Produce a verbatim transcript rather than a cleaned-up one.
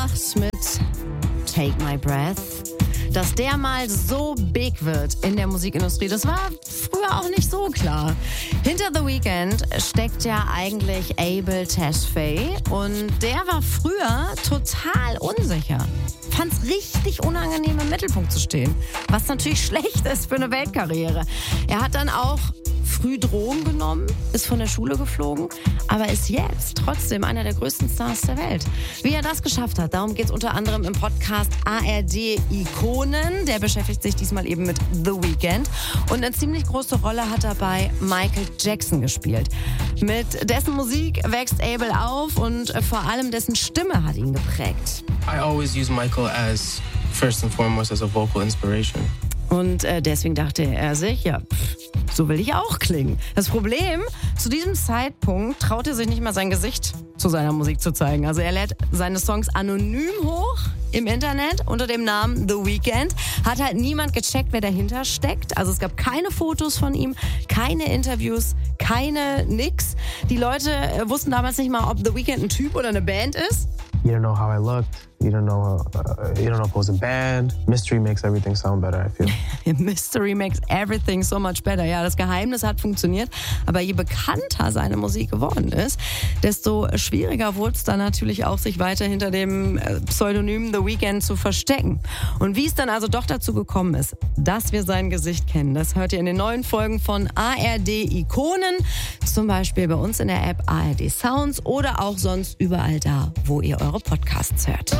Mit Take My Breath. Dass der mal so big wird in der Musikindustrie, das war früher auch nicht so klar. Hinter The Weeknd steckt ja eigentlich Abel Tesfaye und der war früher total unsicher. Fand's richtig unangenehm, im Mittelpunkt zu stehen, was natürlich schlecht ist für eine Weltkarriere. Er hat dann auch früh Drogen genommen, ist von der Schule geflogen, aber ist jetzt trotzdem einer der größten Stars der Welt. Wie er das geschafft hat, darum geht es unter anderem im Podcast A R D Ikonen. Der beschäftigt sich diesmal eben mit The Weeknd. Und eine ziemlich große Rolle hat er bei Michael Jackson gespielt. Mit dessen Musik wächst Abel auf und vor allem dessen Stimme hat ihn geprägt. I always use Michael as first and foremost as a vocal inspiration. Und äh, deswegen dachte er sich, ja, pff, so will ich auch klingen. Das Problem, zu diesem Zeitpunkt traut er sich nicht mal sein Gesicht zu seiner Musik zu zeigen. Also er lädt seine Songs anonym hoch im Internet unter dem Namen The Weeknd. Hat halt niemand gecheckt, wer dahinter steckt. Also es gab keine Fotos von ihm, keine Interviews, keine nix. Die Leute äh, wussten damals nicht mal, ob The Weeknd ein Typ oder eine Band ist. You don't know how I looked. You don't know. Uh, you don't know if it was a band. Mystery makes everything sound better, I feel. Mystery makes everything so much better. Ja, das Geheimnis hat funktioniert. Aber je bekannter seine Musik geworden ist, desto schwieriger wurde es dann natürlich auch, sich weiter hinter dem Pseudonym The Weeknd zu verstecken. Und wie es dann also doch dazu gekommen ist, dass wir sein Gesicht kennen, das hört ihr in den neuen Folgen von A R D Ikonen. Zum Beispiel bei uns in der App A R D Sounds oder auch sonst überall da, wo ihr eure Podcasts hört.